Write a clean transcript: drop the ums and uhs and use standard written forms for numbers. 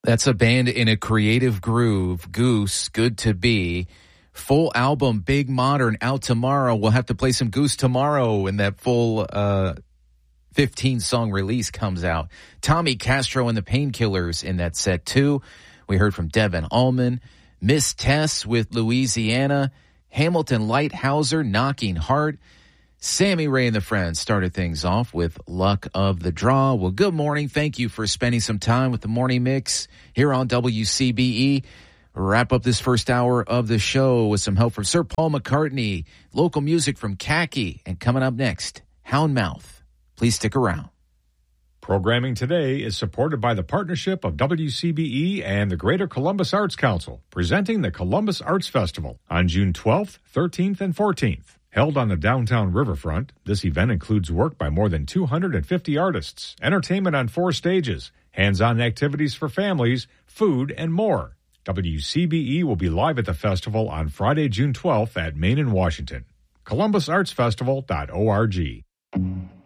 That's a band in a creative groove. Goose, Good to Be. Full album, Big Modern, out tomorrow. We'll have to play some Goose tomorrow when that full 15-song release comes out. Tommy Castro and the Painkillers in that set, too. We heard from Devin Allman. Miss Tess with Louisiana. Hamilton Lighthouser, Knocking Heart. Sammy Ray and the Friends started things off with Luck of the Draw. Well, good morning. Thank you for spending some time with the Morning Mix here on WCBE. Wrap up this first hour of the show with some help from Sir Paul McCartney, local music from Khaki, and coming up next, Houndmouth. Please stick around. Programming today is supported by the partnership of WCBE and the Greater Columbus Arts Council, presenting the Columbus Arts Festival on June 12th, 13th, and 14th. Held on the downtown riverfront, this event includes work by more than 250 artists, entertainment on 4 stages, hands-on activities for families, food, and more. WCBE will be live at the festival on Friday, June 12th at Main and Washington. ColumbusArtsFestival.org.